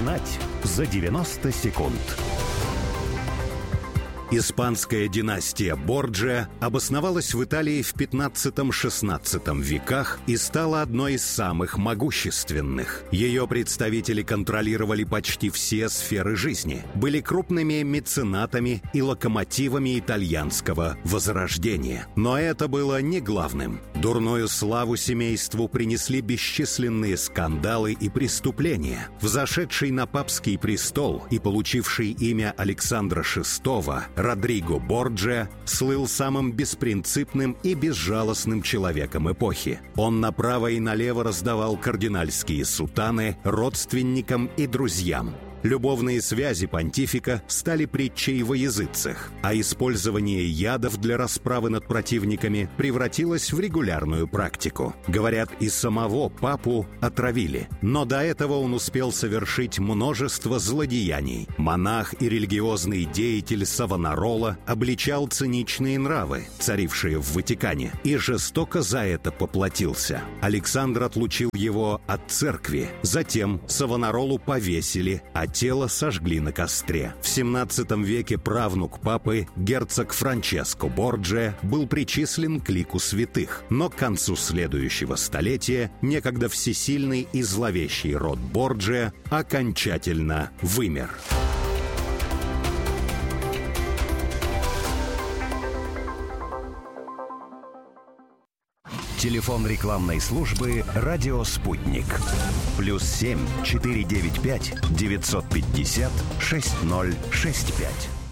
Узнать за 90 секунд. Испанская династия Борджиа обосновалась в Италии в 15-16 веках и стала одной из самых могущественных. Ее представители контролировали почти все сферы жизни, были крупными меценатами и локомотивами итальянского возрождения. Но это было не главным. Дурную славу семейству принесли бесчисленные скандалы и преступления. Взошедший на папский престол и получивший имя Александра VI, Родриго Борджиа слыл самым беспринципным и безжалостным человеком эпохи. Он направо и налево раздавал кардинальские сутаны родственникам и друзьям. Любовные связи понтифика стали притчей во языцах, а использование ядов для расправы над противниками превратилось в регулярную практику. Говорят, и самого папу отравили, но до этого он успел совершить множество злодеяний. Монах и религиозный деятель Савонарола обличал циничные нравы, царившие в Ватикане, и жестоко за это поплатился. Александр отлучил его от церкви, затем Савонаролу повесили, а тело сожгли на костре. В 17 веке правнук папы, герцог Франческо Борджиа, был причислен к лику святых, но к концу следующего столетия некогда всесильный и зловещий род Борджиа окончательно вымер. Телефон рекламной службы «Радио Спутник». +7 495 950 6065.